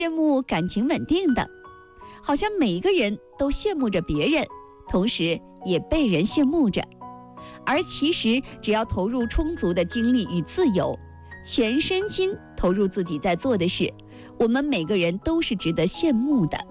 羡慕感情稳定的，好像每一个人都羡慕着别人，同时也被人羡慕着。而其实只要投入充足的精力与自由，全身心投入自己在做的事，我们每个人都是值得羡慕的。